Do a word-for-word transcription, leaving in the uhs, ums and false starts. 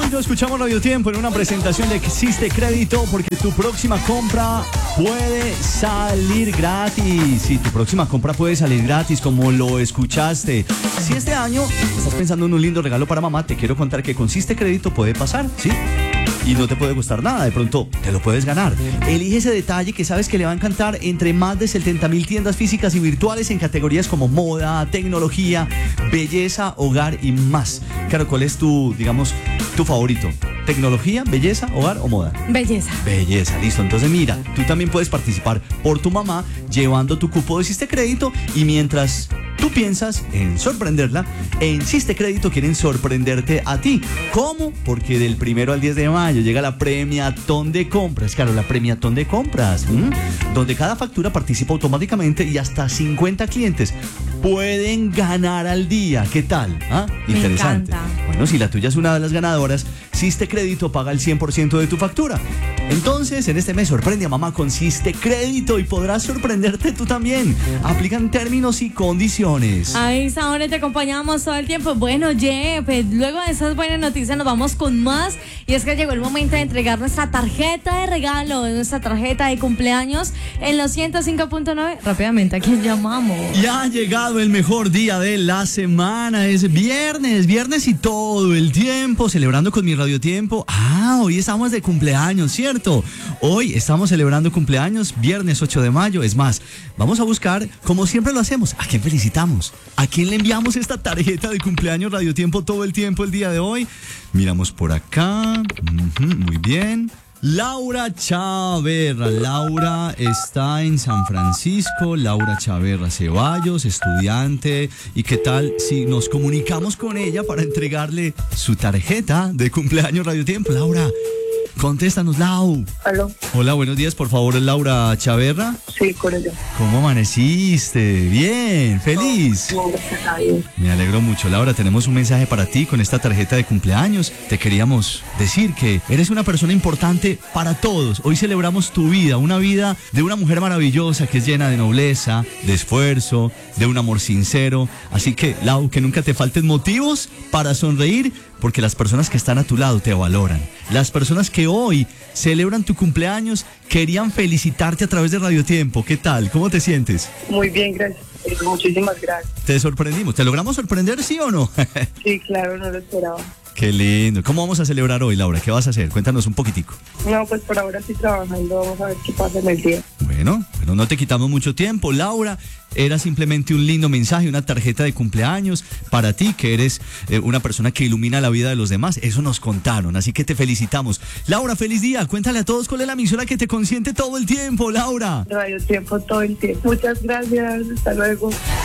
Camilo, escuchamos Radio Tiempo en una presentación de Existe Crédito, porque tu próxima compra puede salir gratis. Sí, tu próxima compra puede salir gratis, como lo escuchaste. Si este año estás pensando en un lindo regalo para mamá, te quiero contar que con Existe Crédito puede pasar, ¿sí? Y no te puede costar nada, de pronto te lo puedes ganar. Elige ese detalle que sabes que le va a encantar entre más de setenta mil tiendas físicas y virtuales en categorías como moda, tecnología, belleza, hogar y más. Claro, ¿cuál es tu, digamos, tu favorito? ¿Tecnología, belleza, hogar o moda? Belleza. Belleza, listo. Entonces mira, tú también puedes participar por tu mamá llevando tu cupo de Existe Crédito, y mientras tú piensas en sorprenderla, en Existe Crédito quieren sorprenderte a ti. ¿Cómo? Porque del primero al diez de mayo llega la Premiatón de Compras. Claro, la Premiatón de Compras, ¿m? donde cada factura participa automáticamente y hasta cincuenta clientes pueden ganar al día. ¿Qué tal? ¿Ah? Interesante. Me encanta. Bueno, si la tuya es una de las ganadoras, Existe Crédito paga el cien por ciento de tu factura. Entonces, en este mes sorprende a mamá con Existe Crédito y podrás sorprenderte tú también. Aplican términos y condiciones. Ahí, ahora te acompañamos todo el tiempo. Bueno, Jeff, luego de esas buenas noticias nos vamos con más. Y es que llegó el momento de entregar nuestra tarjeta de regalo, nuestra tarjeta de cumpleaños en los ciento cinco punto nueve. Rápidamente, ¿a quién llamamos? Ya ha llegado el mejor día de la semana. Es viernes, viernes y todo el tiempo celebrando con mi Radio Tiempo. Ah, hoy estamos de cumpleaños, ¿cierto? Hoy estamos celebrando cumpleaños, viernes ocho de mayo. Es más, vamos a buscar, como siempre lo hacemos, ¿a quién felicitamos? ¿A quién le enviamos esta tarjeta de cumpleaños Radio Tiempo todo el tiempo el día de hoy? Miramos por acá. Uh-huh, muy bien. Laura Chaverra. Laura está en San Francisco. Laura Chaverra Ceballos, estudiante. ¿Y qué tal si nos comunicamos con ella para entregarle su tarjeta de cumpleaños Radio Tiempo? Laura, contéstanos, Lau. ¿Aló? Hola, buenos días, por favor, Laura Chaverra. Sí, con ella. ¿Cómo amaneciste? Bien, feliz. No, gracias a Dios. Me alegro mucho, Laura. Tenemos un mensaje para ti con esta tarjeta de cumpleaños. Te queríamos decir que eres una persona importante para todos. Hoy celebramos tu vida, una vida de una mujer maravillosa que es llena de nobleza, de esfuerzo, de un amor sincero. Así que, Lau, que nunca te falten motivos para sonreír, porque las personas que están a tu lado te valoran. Las personas que hoy celebran tu cumpleaños querían felicitarte a través de Radio Tiempo. ¿Qué tal? ¿Cómo te sientes? Muy bien, gracias. Muchísimas gracias. ¿Te sorprendimos? ¿Te logramos sorprender, sí o no? Sí, claro, no lo esperaba. Qué lindo. ¿Cómo vamos a celebrar hoy, Laura? ¿Qué vas a hacer? Cuéntanos un poquitico. No, pues por ahora estoy trabajando. Vamos a ver qué pasa en el día. Bueno, bueno, no te quitamos mucho tiempo, Laura. Era simplemente un lindo mensaje, una tarjeta de cumpleaños para ti, que eres eh, una persona que ilumina la vida de los demás. Eso nos contaron, así que te felicitamos. Laura, feliz día. Cuéntale a todos cuál es la emisora que te consiente todo el tiempo, Laura. Radio Tiempo todo el tiempo. Muchas gracias. Hasta luego.